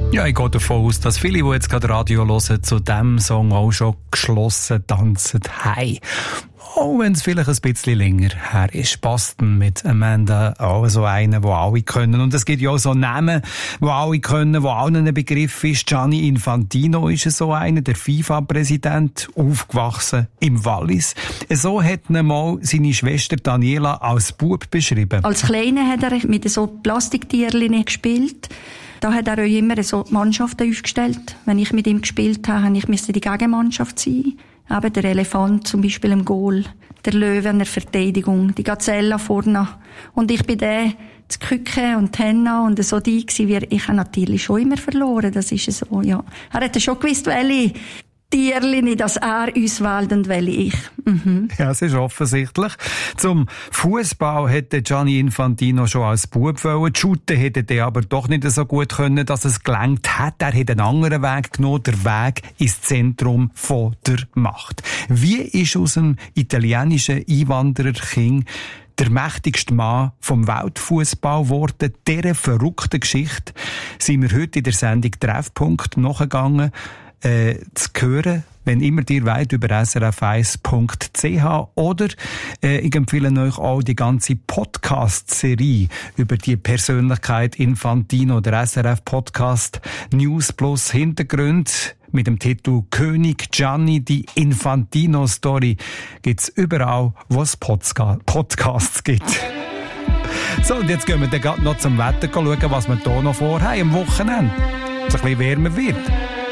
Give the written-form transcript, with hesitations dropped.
Ja, ich gehe davon aus, dass viele, die jetzt gerade Radio hören, zu diesem Song auch schon geschlossen tanzen haben. Auch wenn es vielleicht ein bisschen länger her ist. Boston mit Amanda, auch so einen, den alle können. Und es gibt ja auch so Namen, die alle können, die allen ein Begriff ist. Gianni Infantino ist so einer, der FIFA-Präsident, aufgewachsen im Wallis. So hat ihn mal seine Schwester Daniela als Bub beschrieben. Als Kleiner hat er mit so Plastiktierchen gespielt. Da hat er auch immer so Mannschaften aufgestellt. Wenn ich mit ihm gespielt habe, musste die Gegenmannschaft sein. Eben der Elefant zum Beispiel im Goal, der Löwe in der Verteidigung, die Gazelle vorne. Und ich bin der, das Küken und die Henna und so die gewesen. Ich habe natürlich schon immer verloren, das ist so, ja. Er hat schon gewusst, welche Tierchen, dass er uns wählt und welche ich. Mhm. Ja, es ist offensichtlich. Zum Fußball hätte Gianni Infantino schon als Bub wollen. Die Shooten hätte er aber doch nicht so gut können, dass es gelangt hat. Er hat einen anderen Weg genommen, der Weg ins Zentrum von der Macht. Wie ist aus dem italienischen Einwandererkind der mächtigste Mann vom Weltfußball geworden? Dieser verrückten Geschichte sind wir heute in der Sendung Treffpunkt nachgegangen, zu hören, wenn immer ihr wollt, über srf1.ch oder ich empfehle euch auch die ganze Podcast-Serie über die Persönlichkeit Infantino, der SRF-Podcast News plus Hintergrund mit dem Titel König Gianni, die Infantino-Story gibt's überall, wo es Podcasts gibt. So, und jetzt gehen wir dann noch zum Wetter schauen, was wir hier noch vorhaben am Wochenende. So ein bisschen wärmer wird.